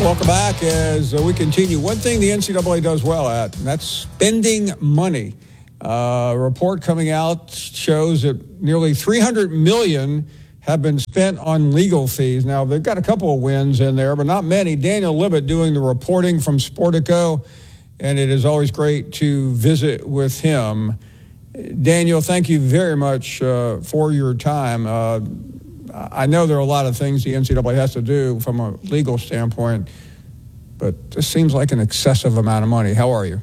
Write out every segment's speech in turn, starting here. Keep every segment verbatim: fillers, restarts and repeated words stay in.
Welcome back as uh, we continue. One thing the N C double A does well at, and that's spending money. Uh, a report coming out shows that nearly three hundred million dollars have been spent on legal fees. Now, they've got a couple of wins in there, but not many. Daniel Libet doing the reporting from Sportico, and it is always great to visit with him. Daniel, thank you very much uh, for your time. Uh, I know there are a lot of things the N C double A has to do from a legal standpoint, but this seems like an excessive amount of money. How are you?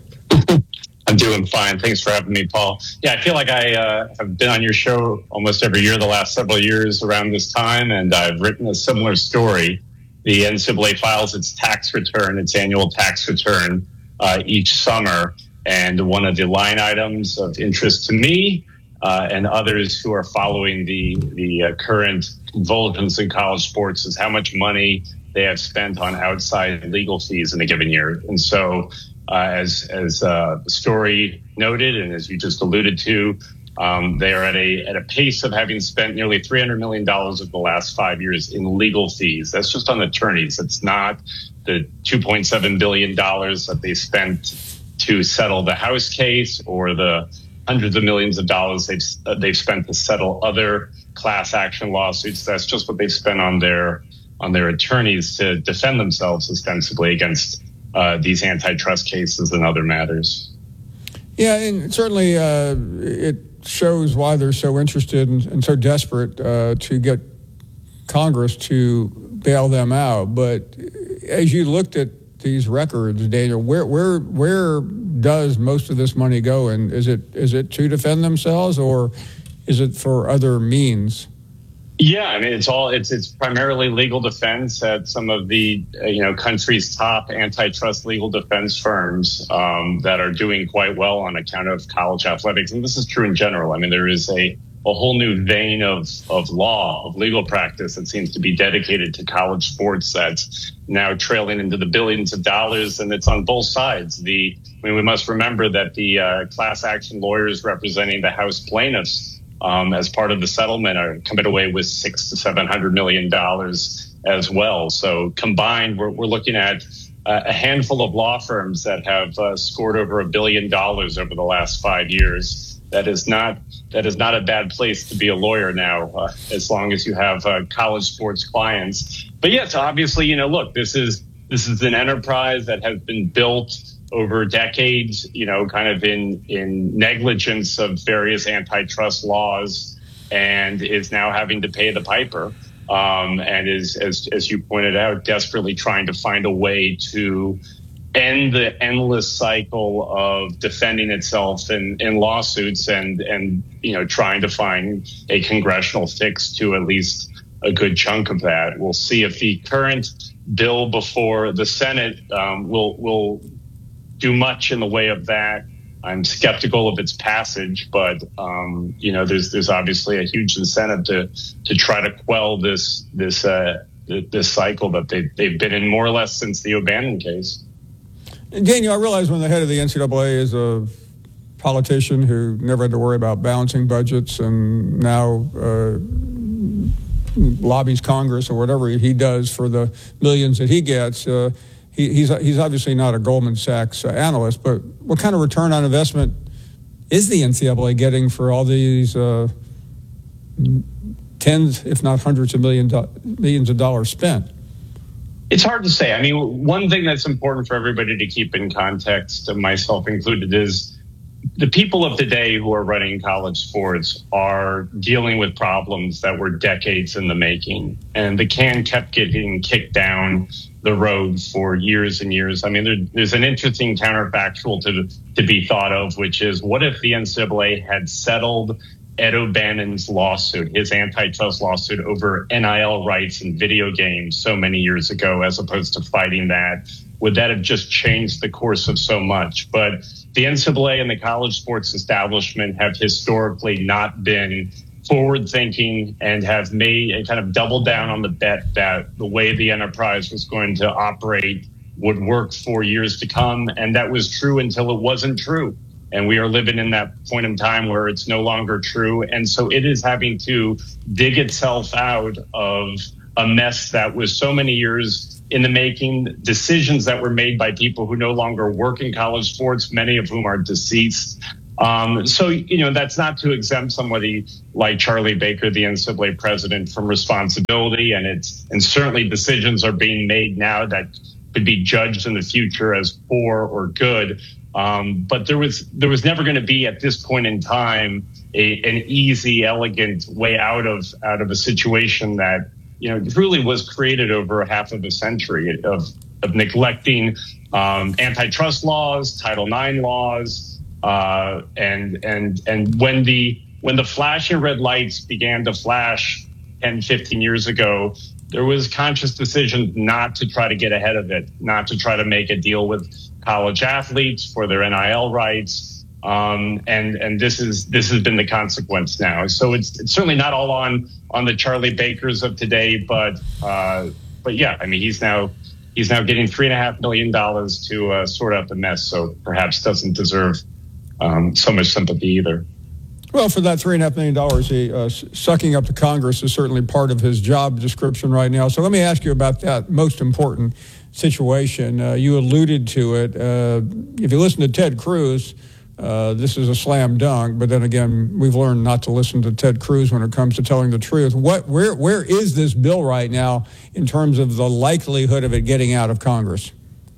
I'm doing fine. Thanks for having me, Paul. Yeah, I feel like I uh, have been on your show almost every year the last several years around this time, and I've written a similar story. The N C double A files its tax return, its annual tax return uh, each summer, and one of the line items of interest to me uh, and others who are following the, the uh, current convulsions in college sports is how much money they have spent on outside legal fees in a given year. And so uh, as as uh, the story noted, and as you just alluded to, um, they are at a at a pace of having spent nearly three hundred million dollars over the last five years in legal fees. That's just on attorneys. It's not the two point seven billion dollars that they spent to settle the House case or the hundreds of millions of dollars they've uh, they've spent to settle other class action lawsuits. That's just what they've spent on their on their attorneys to defend themselves ostensibly against uh, these antitrust cases and other matters. Yeah, and certainly uh, it shows why they're so interested and, and so desperate uh, to get Congress to bail them out. But as you looked at these records, Daniel, where where where does most of this money go? And is it is it to defend themselves, or is it for other means? Yeah, I mean, it's all it's it's primarily legal defense at some of the uh, you know country's top antitrust legal defense firms um, that are doing quite well on account of college athletics, and this is true in general. I mean, there is a a whole new vein of of law, of legal practice that seems to be dedicated to college sports that's now trailing into the billions of dollars, and it's on both sides. The I mean, we must remember that the uh, class action lawyers representing the House plaintiffs Um, as part of the settlement are coming away with six to seven hundred million dollars as well. So combined, we're, we're looking at uh, a handful of law firms that have uh, scored over a billion dollars over the last five years. That is not that is not a bad place to be a lawyer now, uh, as long as you have uh, college sports clients. But yes, obviously, you know, look, this is this is an enterprise that has been built over decades, you know, kind of in, in negligence of various antitrust laws, and is now having to pay the piper, um, and is, as as you pointed out, desperately trying to find a way to end the endless cycle of defending itself in, in lawsuits and, and, you know, trying to find a congressional fix to at least a good chunk of that. We'll see if the current bill before the Senate um, will will do much in the way of that. I'm skeptical of its passage, but um, you know, there's there's obviously a huge incentive to to try to quell this this uh, this cycle that they they've been in more or less since the O'Bannon case. And Daniel, I realize when the head of the N C double A is a politician who never had to worry about balancing budgets and now uh, lobbies Congress or whatever he does for the millions that he gets. Uh, He, he's he's obviously not a Goldman Sachs uh, analyst, but what kind of return on investment is the N C double A getting for all these uh, tens, if not hundreds of million do- millions of dollars spent? It's hard to say. I mean, one thing that's important for everybody to keep in context, myself included, is the people of today who are running college sports are dealing with problems that were decades in the making, and the can kept getting kicked down the road for years and years. I mean, there, there's an interesting counterfactual to to be thought of, which is, what if the N C double A had settled Ed O'Bannon's lawsuit, his antitrust lawsuit over N I L rights in video games so many years ago, as opposed to fighting that? Would that have just changed the course of so much? But the N C double A and the college sports establishment have historically not been forward-thinking and have made and kind of doubled down on the bet that the way the enterprise was going to operate would work for years to come. And that was true until it wasn't true. And we are living in that point in time where it's no longer true. And so it is having to dig itself out of a mess that was so many years in the making, decisions that were made by people who no longer work in college sports, many of whom are deceased. Um, so, you know, that's not to exempt somebody like Charlie Baker, the N C double A president, from responsibility. And it's and certainly decisions are being made now that could be judged in the future as poor or good. Um, but there was there was never going to be at this point in time a, an easy, elegant way out of out of a situation that, you know, really was created over half of a century of, of neglecting um, antitrust laws, Title nine laws, uh, and and and when the when the flashing red lights began to flash ten, fifteen years ago, there was conscious decision not to try to get ahead of it, not to try to make a deal with college athletes for their N I L rights. Um, and, and this is, this has been the consequence now. So it's, it's certainly not all on, on the Charlie Bakers of today, but, uh, but yeah, I mean, he's now, he's now getting three and a half million dollars to, uh, sort out the mess. So perhaps doesn't deserve, um, so much sympathy either. Well, for that three and a half million dollars, he, uh, sucking up to Congress is certainly part of his job description right now. So let me ask you about that most important situation. Uh, you alluded to it. Uh, if you listen to Ted Cruz, uh, this is a slam dunk. But then again, we've learned not to listen to Ted Cruz when it comes to telling the truth. What, where, where is this bill right now in terms of the likelihood of it getting out of Congress?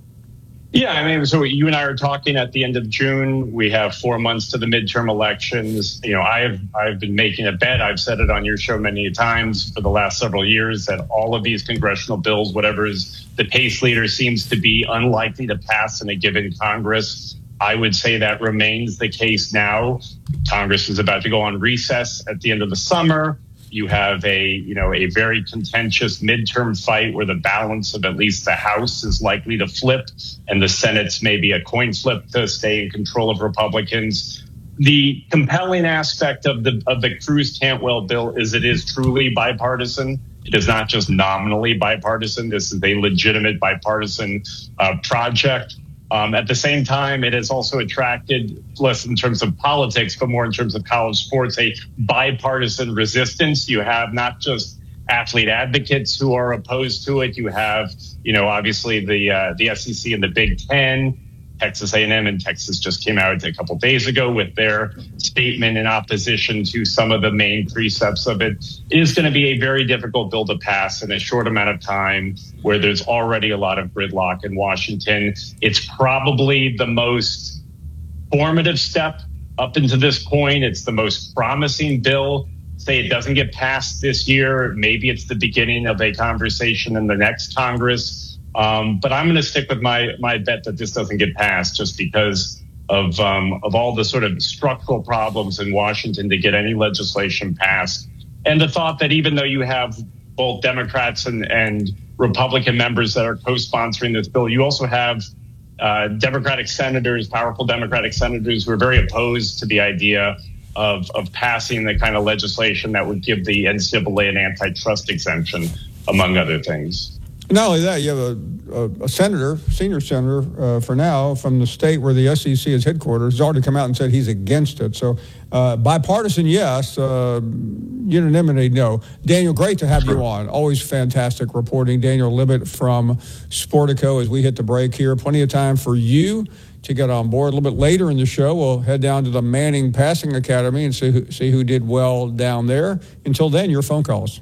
Yeah, I mean, so you and I are talking at the end of June. We have four months to the midterm elections. You know, I've I've been making a bet. I've said it on your show many times for the last several years that all of these congressional bills, whatever is the pace leader seems to be unlikely to pass in a given Congress. I would say that remains the case now. Congress is about to go on recess at the end of the summer. You have a, you know, a very contentious midterm fight where the balance of at least the House is likely to flip and the Senate's maybe a coin flip to stay in control of Republicans. The compelling aspect of the of the Cruz-Cantwell bill is it is truly bipartisan. It is not just nominally bipartisan. This is a legitimate bipartisan uh, project. Um, at the same time, it has also attracted, less in terms of politics, but more in terms of college sports, a bipartisan resistance. You have not just athlete advocates who are opposed to it. You have, you know, obviously the uh, the S E C and the Big Ten. Texas A and M and Texas just came out a couple days ago with their statement in opposition to some of the main precepts of it. It is going to be a very difficult bill to pass in a short amount of time where there's already a lot of gridlock in Washington. It's probably the most formative step up into this point. It's the most promising bill. Say it doesn't get passed this year. Maybe it's the beginning of a conversation in the next Congress. Um, but I'm going to stick with my my bet that this doesn't get passed just because of um, of all the sort of structural problems in Washington to get any legislation passed. And the thought that even though you have both Democrats and, and Republican members that are co-sponsoring this bill, you also have uh, Democratic senators, powerful Democratic senators who are very opposed to the idea of, of passing the kind of legislation that would give the N C double A an antitrust exemption, among other things. Not only that, you have a, a, a senator, senior senator uh, for now, from the state where the S E C is headquarters, has already come out and said he's against it. So uh, bipartisan, yes. Uh, unanimity, no. Daniel, great to have you on. Always fantastic reporting. Daniel Libet from Sportico as we hit the break here. Plenty of time for you to get on board. A little bit later in the show, we'll head down to the Manning Passing Academy and see who, see who did well down there. Until then, your phone calls.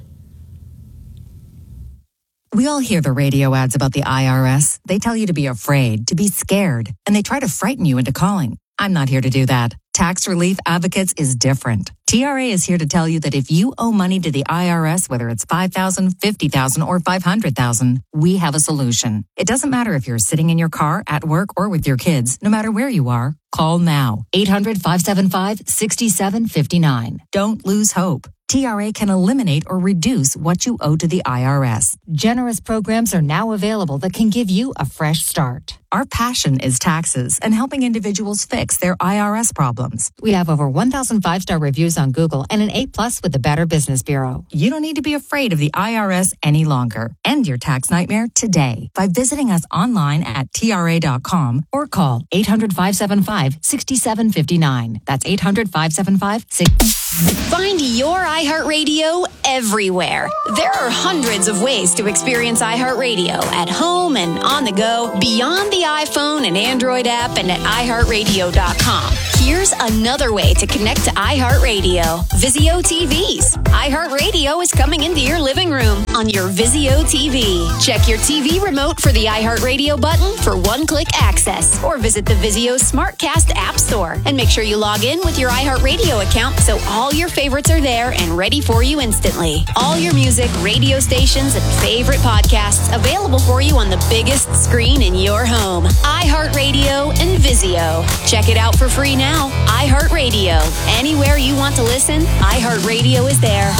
We all hear the radio ads about the I R S. They tell you to be afraid, to be scared, and they try to frighten you into calling. I'm not here to do that. Tax Relief Advocates is different. T R A is here to tell you that if you owe money to the I R S, whether it's five thousand dollars, fifty thousand dollars, or five hundred thousand dollars, we have a solution. It doesn't matter if you're sitting in your car, at work, or with your kids. No matter where you are, call now. eight hundred, five seven five, six seven five nine. Don't lose hope. T R A can eliminate or reduce what you owe to the I R S. Generous programs are now available that can give you a fresh start. Our passion is taxes and helping individuals fix their I R S problems. We have over one thousand five-star reviews on Google and an A plus with the Better Business Bureau. You don't need to be afraid of the I R S any longer. End your tax nightmare today by visiting us online at T R A dot com or call eight hundred, five seven five, five, six seven five nine. That's eight hundred, five seven five, six Find your iHeartRadio everywhere. There are hundreds of ways to experience iHeartRadio at home and on the go, beyond the iPhone and Android app and at i heart radio dot com. Here's another way to connect to iHeartRadio. Vizio T Vs. iHeartRadio is coming into your living room on your Vizio T V. Check your T V remote for the iHeartRadio button for one-click access, or visit the Vizio SmartCast app store and make sure you log in with your iHeartRadio account so all your favorites are there and ready for you instantly. All your music, radio stations, and favorite podcasts available for you on the biggest screen in your home. iHeartRadio and Vizio. Check it out for free now. iHeartRadio. Anywhere you want to listen, iHeartRadio is there.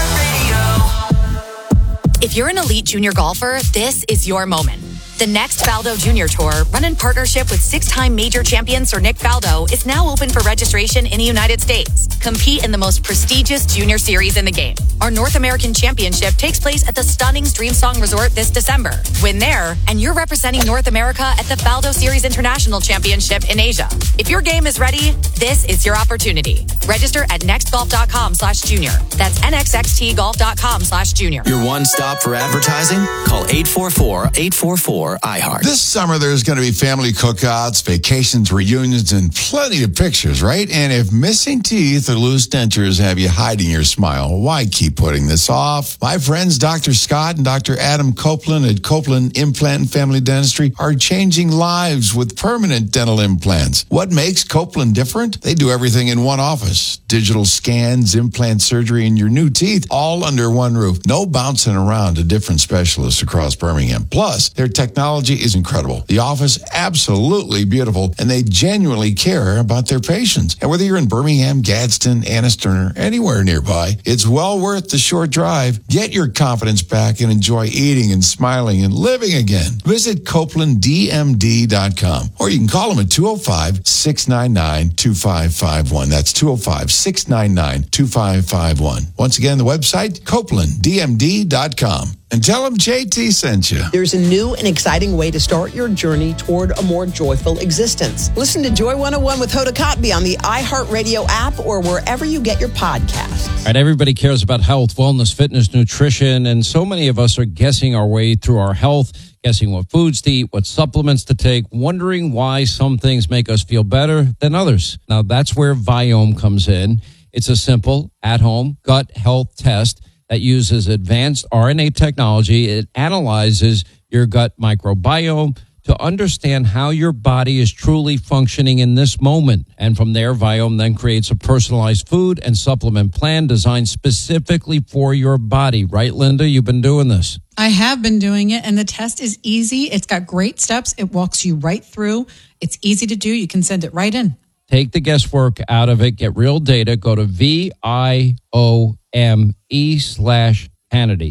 If you're an elite junior golfer, this is your moment. The next Faldo Junior Tour, run in partnership with six-time major champion Sir Nick Faldo, is now open for registration in the United States. Compete in the most prestigious junior series in the game. Our North American Championship takes place at the stunning Streamsong Resort this December. Win there, and you're representing North America at the Faldo Series International Championship in Asia. If your game is ready, this is your opportunity. Register at nextgolf.com slash junior. That's nxxtgolf.com slash junior. Your one stop for advertising? Call eight four four, eight four four, iHeart. This summer, there's going to be family cookouts, vacations, reunions, and plenty of pictures, right? And if missing teeth or loose dentures have you hiding your smile, why keep putting this off? My friends Doctor Scott and Doctor Adam Copeland at Copeland Implant and Family Dentistry are changing lives with permanent dental implants. What makes Copeland different? They do everything in one office. Digital scans, implant surgery, and your new teeth all under one roof. No bouncing around to different specialists across Birmingham. Plus, their technology is incredible. The office, absolutely beautiful, and they genuinely care about their patients. And whether you're in Birmingham, Gadsden, Anniston, or anywhere nearby, it's well worth the short drive. Get your confidence back and enjoy eating and smiling and living again. Visit Copeland D M D dot com, or you can call them at two oh five, six nine nine, two five five one. That's two oh five, six nine nine, two five five one. Once again, the website, Copeland D M D dot com. And tell them J T sent you. There's a new and exciting way to start your journey toward a more joyful existence. Listen to Joy one oh one with Hoda Kotb on the iHeartRadio app or wherever you get your podcasts. All right, everybody cares about health, wellness, fitness, nutrition, and so many of us are guessing our way through our health, guessing what foods to eat, what supplements to take, wondering why some things make us feel better than others. Now, that's where Viome comes in. It's a simple, at-home gut health test that uses advanced R N A technology. It analyzes your gut microbiome to understand how your body is truly functioning in this moment. And from there, Viome then creates a personalized food and supplement plan designed specifically for your body. Right, Linda? You've been doing this. I have been doing it, and the test is easy. It's got great steps. It walks you right through. It's easy to do. You can send it right in. Take the guesswork out of it. Get real data. Go to V I O M E slash Hannity.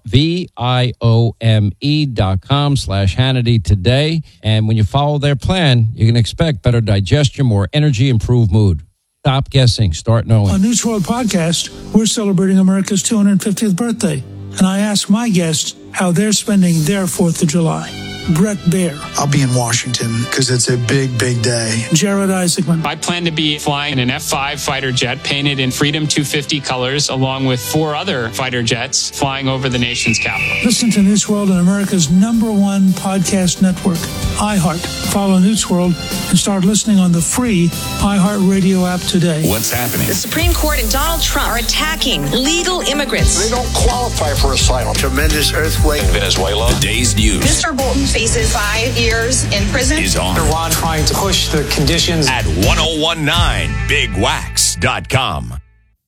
V I O M E dot com slash Hannity today. And when you follow their plan, you can expect better digestion, more energy, improved mood. Stop guessing. Start knowing. On News World Podcast, we're celebrating America's two hundred fiftieth birthday. And I ask my guests how they're spending their fourth of July. Brett Baer. I'll be in Washington because it's a big, big day. Jared Isaacman. I plan to be flying an F five fighter jet painted in Freedom two fifty colors, along with four other fighter jets flying over the nation's capital. Listen to News World on America's number one podcast network, iHeart. Follow News World and start listening on the free iHeartRadio app today. What's happening? The Supreme Court and Donald Trump are attacking legal immigrants. They don't qualify for asylum. Tremendous earthquake in Venezuela. The day's news. Mister Bolton faces five years in prison. Is on. Iran trying to push the conditions at ten nineteen big wax dot com.